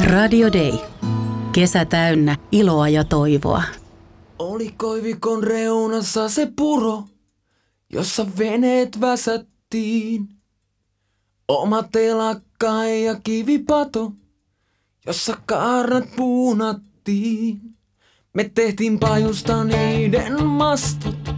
Radio Day. Kesä täynnä iloa ja toivoa. Oli koivikon reunassa se puro, jossa veneet väsättiin. Oma telakka ja kivipato, jossa kaarnat puunattiin. Me tehtiin pajusta niiden mastot